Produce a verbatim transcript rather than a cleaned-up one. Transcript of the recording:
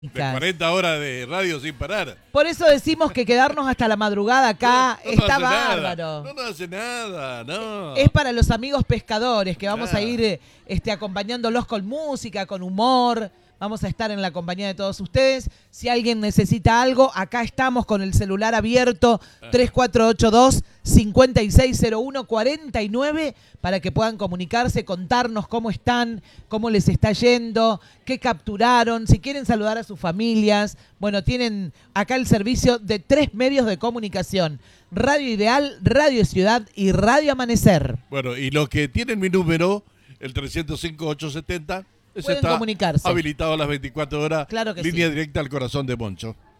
De cuarenta horas de radio sin parar. Por eso decimos que quedarnos hasta la madrugada acá no, no está hace bárbaro. Nada. No nos hace nada, no. Es para los amigos pescadores que vamos Claro. a ir este, acompañándolos con música, con humor. Vamos a estar en la compañía de todos ustedes. Si alguien necesita algo, acá estamos con el celular abierto tres cuatro ocho dos, cinco seis cero uno, cuatro nueve para que puedan comunicarse, contarnos cómo están, cómo les está yendo, qué capturaron, si quieren saludar a sus familias. Bueno, tienen acá el servicio de tres medios de comunicación: Radio Ideal, Radio Ciudad y Radio Amanecer. Bueno, y los que tienen mi número, el trescientos cinco, ochocientos setenta, ese Pueden está comunicarse. habilitado a las veinticuatro horas, Claro que línea sí. directa al corazón de Moncho.